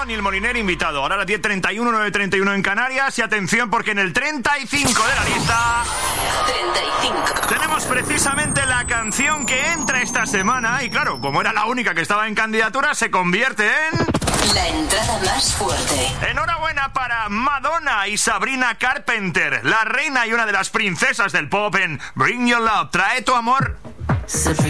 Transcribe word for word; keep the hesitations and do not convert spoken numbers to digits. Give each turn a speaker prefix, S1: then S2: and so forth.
S1: Daniel Moliner invitado. Ahora a las diez treinta y uno, nueve treinta y uno en Canarias. Y atención, porque en el treinta y cinco de la lista
S2: treinta y cinco
S1: tenemos precisamente la canción que entra esta semana. Y claro, como era la única que estaba en candidatura, se convierte en...
S2: la entrada más fuerte.
S1: Enhorabuena para Madonna y Sabrina Carpenter, la reina y una de las princesas del pop en Bring Your Love. Trae tu amor.
S3: Sabrina.